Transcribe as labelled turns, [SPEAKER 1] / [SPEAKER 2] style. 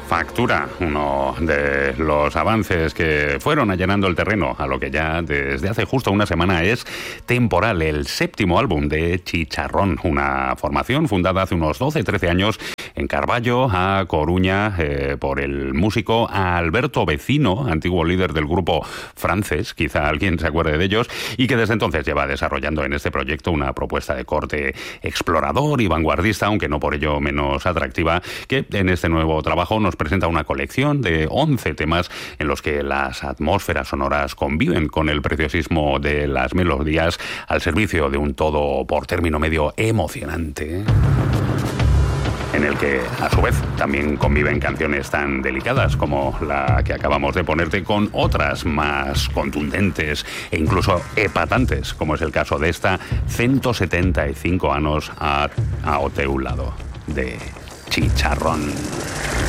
[SPEAKER 1] factura, uno de los avances que fueron allanando el terreno a lo que ya desde hace justo una semana es Temporal, el séptimo álbum de Chicharrón, una formación fundada hace unos 12-13 años en Carballo, a Coruña, por el músico Alberto Vecino, antiguo líder del grupo Francés, quizá alguien se acuerde de ellos, y que desde entonces lleva desarrollando en este proyecto una propuesta de corte explorador y vanguardista, aunque no por ello menos atractiva, que en este nuevo trabajo nos presenta una colección de 11 temas en los que las atmósferas sonoras conviven con el preciosismo de las melodías al servicio de un todo por término medio emocionante, en el que, a su vez, también conviven canciones tan delicadas como la que acabamos de ponerte con otras más contundentes e incluso epatantes, como es el caso de esta 175 años a o teu lado, de Chicharrón.